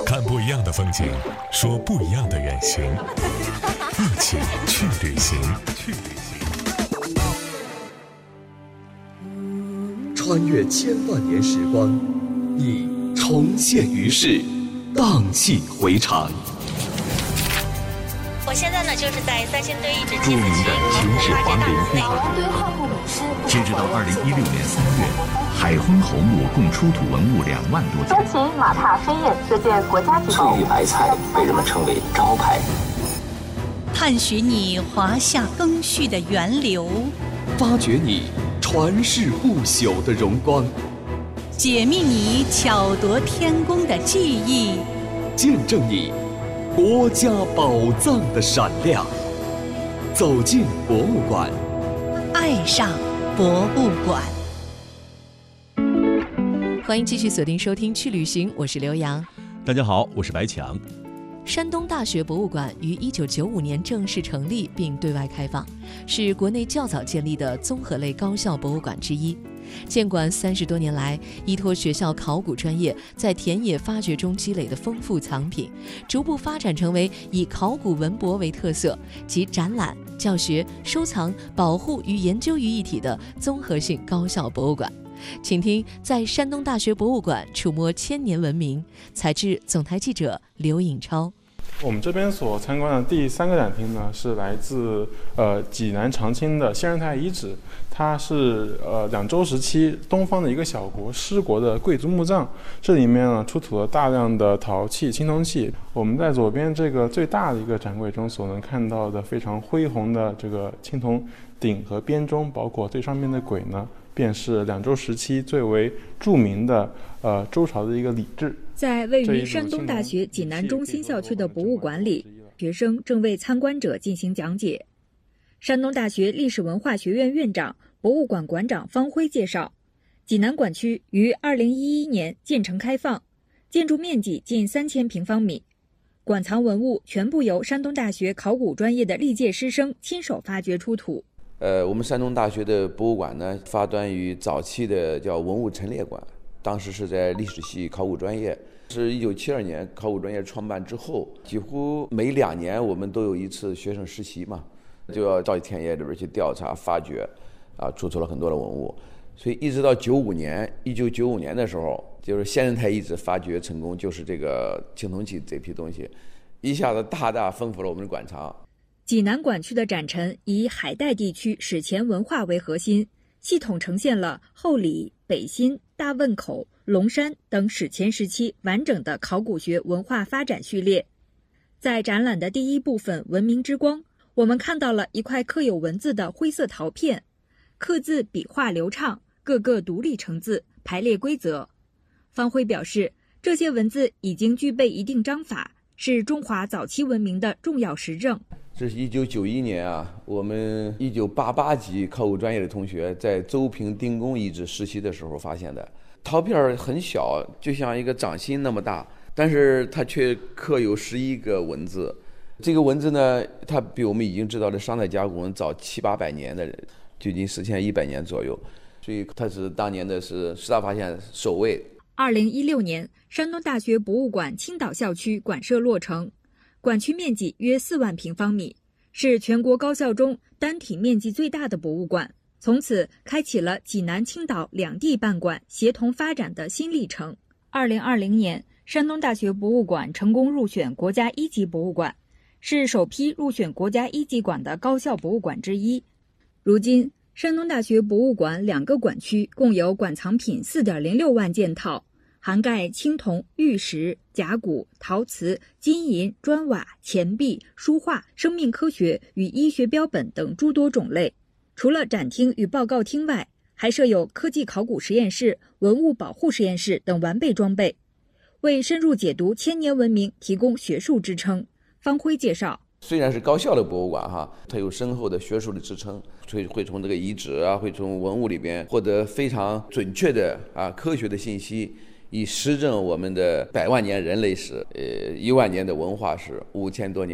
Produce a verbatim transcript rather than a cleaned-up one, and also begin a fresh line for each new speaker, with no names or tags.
看不一样的风景，说不一样的远行，一起去旅行。去旅行，
穿越千万年时光，你重现于世，荡气回肠。
我现在呢，就是在三星堆遗址
著名的秦始皇陵墓。截止到二零一六年三月，海昏侯墓共出土文物两万多件。
说起马踏飞燕这件国家级
翠玉白菜被人们称为招牌。
探寻你华夏更续的源流，
发掘你传世不朽的荣光，
解密你巧夺天工的技艺，
见证你国家宝藏的闪亮。走进博物馆，
爱上博物馆。
欢迎继续锁定收听去旅行，我是刘洋。
大家好，我是白强。
山东大学博物馆于一九九五年正式成立并对外开放，是国内较早建立的综合类高校博物馆之一。建馆三十多年来，依托学校考古专业在田野发掘中积累的丰富藏品，逐步发展成为以考古文博为特色，集展览、教学、收藏、保护与研究于一体的综合性高校博物馆。请听在山东大学博物馆触摸千年文明，采制总台记者刘颖超。
我们这边所参观的第三个展厅呢，是来自呃济南长清的仙人台遗址，它是呃两周时期东方的一个小国失国的贵族墓葬。这里面呢出土了大量的陶器、青铜器。我们在左边这个最大的一个展柜中所能看到的非常恢宏的这个青铜鼎和编钟，包括最上面的簋呢，便是两周时期最为著名的呃周朝的一个礼制。
在位于山东大学济南中心校区的博物馆里，学生正为参观者进行讲解。山东大学历史文化学院院长、博物馆馆长方辉介绍，济南馆区于二零一一年建成开放，建筑面积近三千平方米，馆藏文物全部由山东大学考古专业的历届师生亲手发掘出土。
呃，我们山东大学的博物馆呢，发端于早期的叫文物陈列馆，当时是在历史系考古专业，是一九七二年考古专业创办之后，几乎每两年我们都有一次学生实习嘛，就要到田野里边去调查发掘，啊，出土了很多的文物，所以一直到九五年，一九九五年的时候，就是仙人台遗址发掘成功，就是这个青铜器这批东西，一下子大大丰富了我们的馆藏。
济南馆区的展陈以海带地区史前文化为核心，系统呈现了后李、北辛、大汶口、龙山等史前时期完整的考古学文化发展序列。在展览的第一部分文明之光，我们看到了一块刻有文字的灰色陶片，刻字笔画流畅，各个独立成字，排列规则。方辉表示，这些文字已经具备一定章法，是中华早期文明的重要实证。
这是一九九一年啊，我们一九八八级考古专业的同学在邹平丁公遗址实习的时候发现的。陶片很小，就像一个掌心那么大，但是它却刻有十一个文字。这个文字呢，它比我们已经知道的商代甲骨文早七八百年的，距今四千一百年左右，所以它是当年的是十大发现首位。
二零一六年，山东大学博物馆青岛校区馆舍落成。馆区面积约四万平方米，是全国高校中单体面积最大的博物馆，从此开启了济南、青岛两地办馆协同发展的新历程。二零二零年，山东大学博物馆成功入选国家一级博物馆，是首批入选国家一级馆的高校博物馆之一。如今，山东大学博物馆两个馆区共有馆藏品 四点零六万件套，涵盖青铜、玉石、甲骨、陶瓷、金银、砖瓦、钱币、书画、生命科学与医学标本等诸多种类。除了展厅与报告厅外，还设有科技考古实验室、文物保护实验室等完备装备，为深入解读千年文明提供学术支撑。方辉介绍，
虽然是高校的博物馆哈，它有深厚的学术的支撑，会会从这个遗址啊，会从文物里边获得非常准确的啊科学的信息，以实证我们的百万年人类史，呃，一万年的文化史，五千多年